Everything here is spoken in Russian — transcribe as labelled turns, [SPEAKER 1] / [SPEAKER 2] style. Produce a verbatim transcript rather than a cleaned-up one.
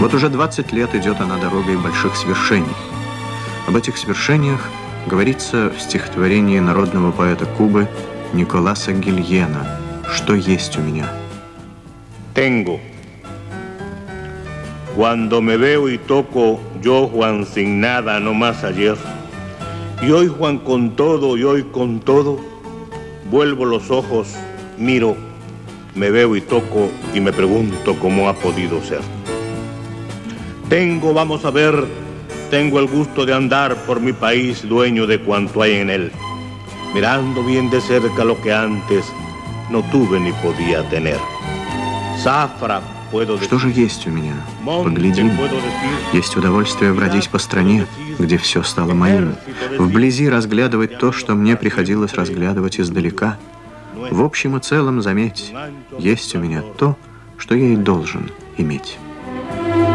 [SPEAKER 1] Вот уже двадцать лет идет она дорогой больших свершений. Об этих свершениях говорится в стихотворении народного поэта Кубы Николаса Гильена «Что есть у меня».
[SPEAKER 2] Tengo. Cuando me veo y toco, yo Juan sin nada, no más ayer. Y hoy Juan con todo, y hoy con todo, vuelvo los ojos, miro, me veo y toco y me pregunto cómo ha podido ser. Tengo, vamos a ver, tengo el gusto de andar por mi país dueño de cuanto hay en él, mirando bien de cerca lo que antes no tuve ni podía tener. Zafra, puedo decir.
[SPEAKER 1] Что же есть у меня? Поглядим. Есть удовольствие бродить по стране, где все стало моим. Вблизи разглядывать то, что мне приходилось разглядывать издалека. В общем и целом, заметь, есть у меня то, что я и должен иметь.